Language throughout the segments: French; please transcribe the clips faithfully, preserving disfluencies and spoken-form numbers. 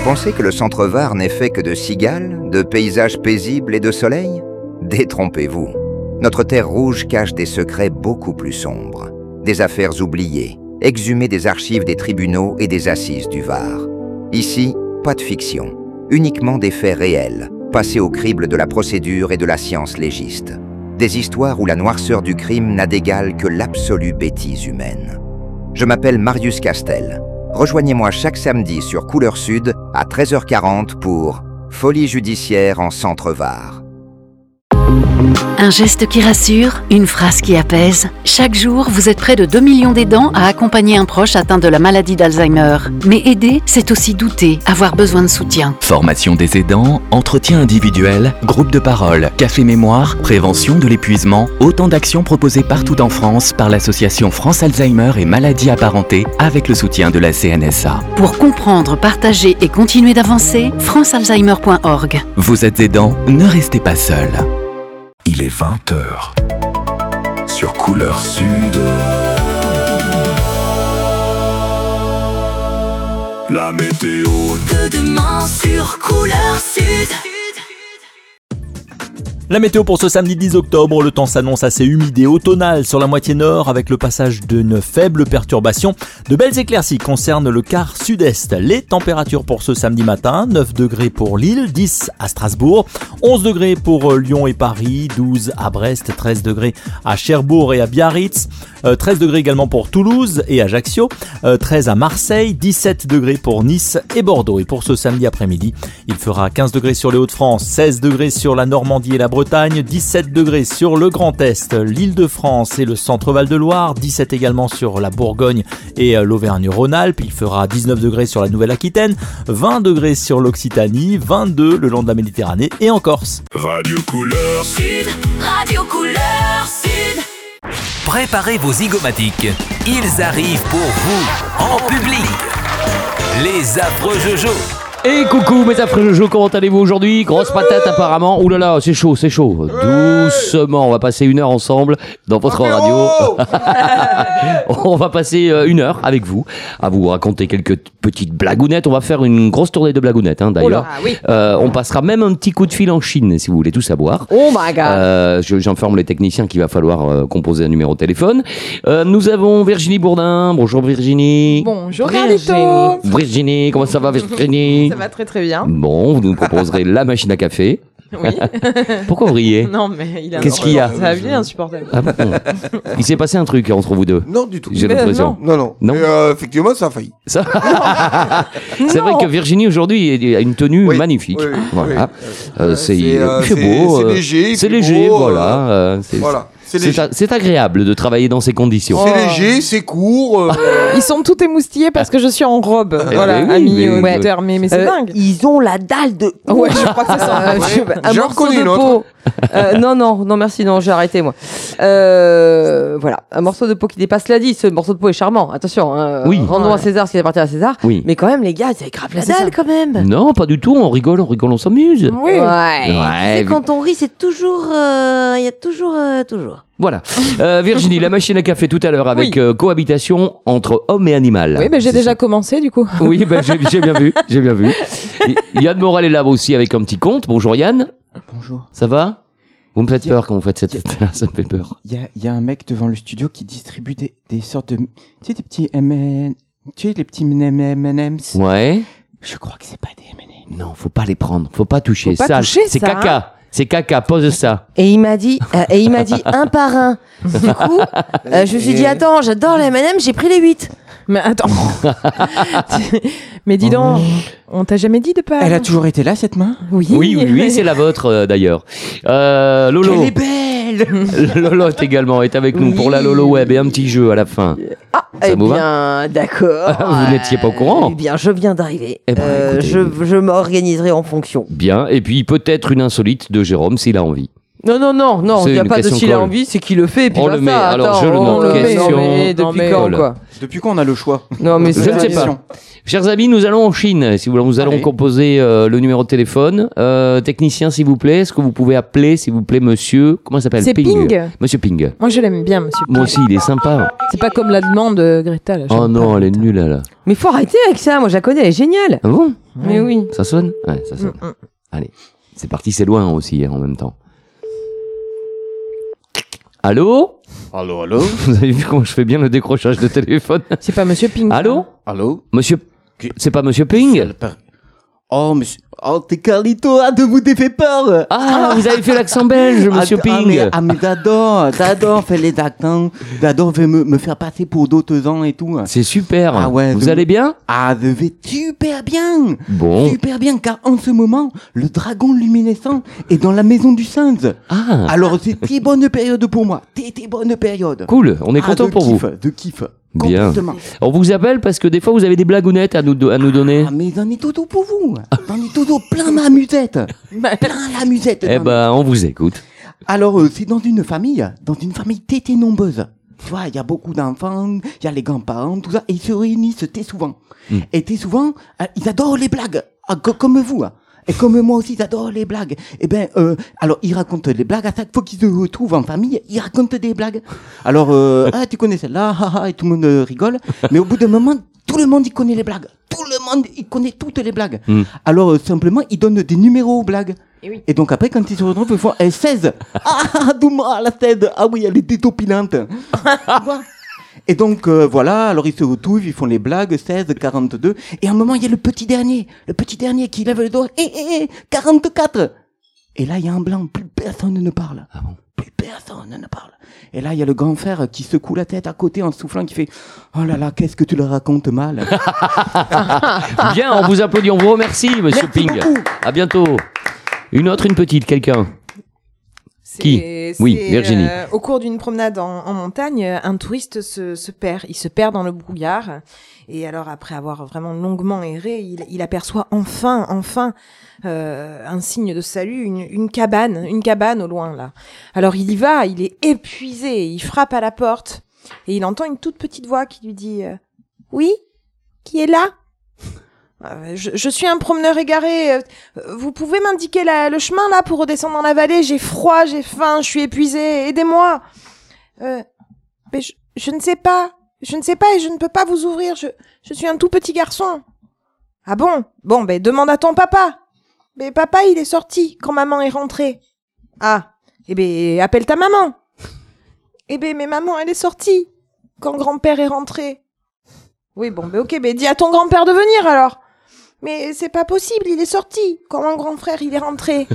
pensez que le centre Var n'est fait que de cigales, de paysages paisibles et de soleil ? Détrompez-vous. Notre terre rouge cache des secrets beaucoup plus sombres. Des affaires oubliées, exhumées des archives des tribunaux et des assises du Var. Ici, pas de fiction, uniquement des faits réels, passés au crible de la procédure et de la science légiste. Des histoires où la noirceur du crime n'a d'égal que l'absolue bêtise humaine. Je m'appelle Marius Castel. Rejoignez-moi chaque samedi sur Couleur Sud à treize heures quarante pour Folie judiciaire en Centre Var. Un geste qui rassure, une phrase qui apaise. Chaque jour, vous êtes près de deux millions d'aidants à accompagner un proche atteint de la maladie d'Alzheimer. Mais aider, c'est aussi douter, avoir besoin de soutien. Formation des aidants, entretien individuel, groupe de parole, café mémoire, prévention de l'épuisement, autant d'actions proposées partout en France par l'association France Alzheimer et maladies apparentées avec le soutien de la C N S A. Pour comprendre, partager et continuer d'avancer, france alzheimer point org. Vous êtes aidant, ne restez pas seul. Il est vingt heures sur Couleur Sud. La météo de demain sur Couleur Sud. La météo pour ce samedi dix octobre, le temps s'annonce assez humide et automnal sur la moitié nord avec le passage d'une faible perturbation. De belles éclaircies concernent le quart sud-est. Les températures pour ce samedi matin, neuf degrés pour Lille, dix à Strasbourg, onze degrés pour Lyon et Paris, douze à Brest, treize degrés à Cherbourg et à Biarritz, treize degrés également pour Toulouse et Ajaccio, treize à Marseille, dix-sept degrés pour Nice et Bordeaux. Et pour ce samedi après-midi, il fera quinze degrés sur les Hauts-de-France, seize degrés sur la Normandie et la Bretagne, dix-sept degrés sur le Grand Est, l'Île-de-France et le centre Val-de-Loire, dix-sept également sur la Bourgogne et l'Auvergne-Rhône-Alpes. Il fera dix-neuf degrés sur la Nouvelle-Aquitaine, vingt degrés sur l'Occitanie, vingt-deux le long de la Méditerranée et en Corse. Radio Couleur Sud, Radio Couleur Sud. Préparez vos zygomatiques, ils arrivent pour vous, en public. Les affreux Jojo. Et coucou mes affreux Jojo, comment allez-vous aujourd'hui ? Grosse patate apparemment. Ouh là là, c'est chaud, c'est chaud. Doucement, on va passer une heure ensemble dans votre radio. On va passer une heure avec vous, à vous raconter quelques petites blagounettes. On va faire une grosse tournée de blagounettes hein, d'ailleurs. Oh là, oui. euh, on passera même un petit coup de fil en Chine si vous voulez tout savoir. Oh my god. Euh, je, j'informe les techniciens qu'il va falloir euh, composer un numéro de téléphone. Euh, nous avons Virginie Bourdin. Bonjour Virginie. Bonjour Virginie. Carlito. Virginie, comment ça va Virginie ? Ça va très très bien. Bon, vous nous proposerez la machine à café. Oui. Pourquoi vous riez ? Non mais il a Qu'est-ce qu'il y a ? Ça va bien insupportable. Ah bon. Il s'est passé un truc entre vous deux. Non, du tout. J'ai Mais l'impression. Non, non. Non. Et, euh, effectivement, ça a failli. Ça... c'est vrai que Virginie aujourd'hui a une tenue Oui. magnifique. Oui, oui, voilà. oui. Euh, c'est, C'est, euh, il fait c'est- beau. c'est euh, léger, il C'est fait léger, beau, voilà. euh, euh, c'est, Voilà. C'est c'est, léger. a- c'est agréable de travailler dans ces conditions. C'est léger, c'est court. euh, Ils sont tout émoustillés parce que je suis en robe. Eh Voilà, ben oui, amis mais- auditeurs, mais, mais c'est Euh, dingue. Ils ont la dalle de. Ouais, je crois que c'est ça. Euh, je- un J'en morceau connais de une autre. peau. Euh, non, non, non, merci, non, j'ai arrêté moi. Euh, voilà, un morceau de peau qui dépasse la dix. Ce morceau de peau est charmant. Attention, hein, Oui. rendons Ouais. à César ce qui appartient à César. Oui. Mais quand même, les gars, c'est grave la C'est dalle ça. quand même. Non, pas du tout. On rigole, on rigole, on s'amuse. Oui. Ouais. Ouais, Tu sais, vi- quand on rit, c'est toujours, euh, il y a toujours, euh, toujours. Voilà. Euh, Virginie, la machine à café tout à l'heure avec Oui. euh, cohabitation entre homme et animal. Oui, mais j'ai C'est déjà ça. commencé du coup. Oui, ben, j'ai, j'ai bien vu, j'ai bien vu. Y- Yann Moral est là aussi avec un petit conte. Bonjour Yann. Bonjour. Ça va ? Vous me faites Yeah. peur quand vous faites cette tête-là, ça me fait peur. Il y a, y a un mec devant le studio qui distribue des, des sortes de... Tu sais, des petits M and... Tu sais, les petits M and M's. Ouais. Je crois que c'est pas des M and M's. Non, faut pas les prendre, faut pas toucher. Faut pas ça, toucher, c'est ça, caca. C'est caca, pose ça. Et il m'a dit, euh, et il m'a dit un par un. Du coup, euh, je me suis dit, attends, j'adore les M and M, j'ai pris les huit. Mais attends. Mais dis donc, on t'a jamais dit de pas. Elle a toujours été là, cette main ? Oui. Oui, oui, oui, c'est la vôtre euh, d'ailleurs. Euh, Lolo. Elle est belle. Lolo est également est avec nous pour la Lolo Web et un petit jeu à la fin. Ah, Ça eh vous va bien, d'accord. Vous n'étiez pas au courant ? Eh bien, je viens d'arriver. Eh ben, Euh, écoutez. je, je m'organiserai en fonction. Bien, et puis peut-être une insolite de Jérôme s'il a envie. Non, non, non, non, C'est il n'y a une pas de question s'il a colle. envie, c'est qu'il le fait et puis On basta. le met. Alors, Attends, je le on note. le met. Question. Non, mais Non, depuis mais- quand, quoi? Depuis quand on a le choix? Non, mais Je c'est ne sais pas. Chers amis, nous allons en Chine. Si vous voulez, nous allons Allez. composer euh, le numéro de téléphone. Euh, technicien, s'il vous plaît, est-ce que vous pouvez appeler, s'il vous plaît, monsieur... Comment il s'appelle? C'est Ping. Monsieur Ping. Moi, je l'aime bien, monsieur. Moi aussi, il est sympa. C'est pas comme l'allemande de Greta. Là, Oh j'aime non, pas elle est Greta. nulle, elle. Mais faut arrêter avec ça, moi je la connais, elle est géniale. Ah bon? Mais oui. Ça sonne? Ouais, ça sonne. Mm, mm. Allez, c'est parti, c'est loin aussi, hein, en même temps. Allô? Allô, allô? Vous avez vu comment je fais bien le décrochage de téléphone? C'est pas monsieur Ping. Allô? Allô? Monsieur... C'est pas monsieur Ping? Oh, monsieur. Oh, t'es Carlito, ah, ne vous défais peur! Ah, vous avez fait l'accent belge, monsieur ah, Ping. Ah, mais, ah, mais j'adore, j'adore faire les accents, j'adore me, me faire passer pour d'autres gens et tout. C'est super. Ah ouais, vous je- allez bien? Ah, je vais super bien! Bon. Super bien, car en ce moment, le dragon luminescent est dans la maison du singe. Ah, Alors, c'est très bonne période pour moi, très très bonne période. cool, on est Ah, content je pour kiffe, vous. Je kiffe. Bien. Complètement. On vous appelle parce que des fois vous avez des blagounettes à nous, do- à nous donner. Ah, mais j'en ai toujours pour vous. J'en ai toujours plein ma musette. Plein la musette. Eh j'en ai. ben, on vous écoute. Alors, euh, c'est dans une famille, dans une famille tété nombreuse. Tu vois, il y a beaucoup d'enfants, il y a les grands-parents, tout ça, et ils se réunissent très souvent. Mm. Et très souvent, euh, ils adorent les blagues, ah, co- comme vous. Hein. Et comme moi aussi, j'adore les blagues. Et ben, euh, alors, ils racontent les blagues. À chaque fois qu'ils se retrouvent en famille, ils racontent des blagues. Alors, euh, ah, tu connais celle-là, haha, et tout le monde euh, rigole. Mais au bout d'un moment, tout le monde, il connaît les blagues. Tout le monde, il connaît toutes les blagues. Mm. Alors, euh, simplement, ils donnent des numéros aux blagues. Et oui. Et donc après, quand ils se retrouvent, ils font eh, seize. Ah, Douma, la seize. Ah oui, elle est détopilante. Tu vois. Et donc, euh, voilà, alors ils se retrouvent, ils font les blagues, seize, quarante-deux. Et à un moment, il y a le petit dernier, le petit dernier qui lève le doigt, hé, hé, hé, quarante-quatre. Et là, il y a un blanc, plus personne ne parle. Ah bon? Plus personne ne parle. Et là, il y a le grand frère qui secoue la tête à côté en soufflant, qui fait « Oh là là, qu'est-ce que tu le racontes mal !» Bien, on vous applaudit, on vous remercie, monsieur Merci Ping. beaucoup. À bientôt. Une autre, une petite, quelqu'un. C'est- Qui c'est, Oui, Virginie. euh, au cours d'une promenade en, en montagne, un touriste se, se perd. Il se perd dans le brouillard. Et alors, après avoir vraiment longuement erré, il, il aperçoit enfin, enfin, euh, un signe de salut, une, une cabane, une cabane au loin, là. Alors, il y va, il est épuisé, il frappe à la porte. Et il entend une toute petite voix qui lui dit euh, « Oui ? Qui est là ?» Euh, je, je suis un promeneur égaré. Euh, Vous pouvez m'indiquer la- le chemin là pour redescendre dans la vallée? J'ai froid, j'ai faim, je suis épuisé. Aidez-moi. Euh, mais je, je ne sais pas. Je ne sais pas et je ne peux pas vous ouvrir. Je, je suis un tout petit garçon. Ah bon? Bon, ben demande à ton papa. Mais papa, il est sorti quand maman est rentrée. Ah, eh ben appelle ta maman. Eh ben mais maman, elle est sortie quand grand-père est rentré. Oui, bon, ben ok, ben dis à ton grand-père de venir alors. Mais c'est pas possible, il est sorti quand mon grand frère il est rentré.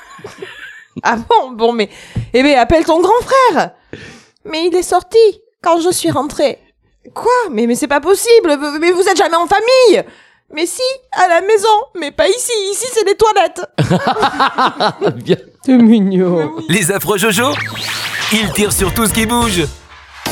Ah bon, bon, mais eh ben appelle ton grand frère. Mais il est sorti quand je suis rentrée. Quoi? Mais mais c'est pas possible. Mais vous êtes jamais en famille. Mais si, à la maison, mais pas ici. Ici c'est les toilettes. Bien. C'est mignon. Les affreux Jojo, ils tirent sur tout ce qui bouge.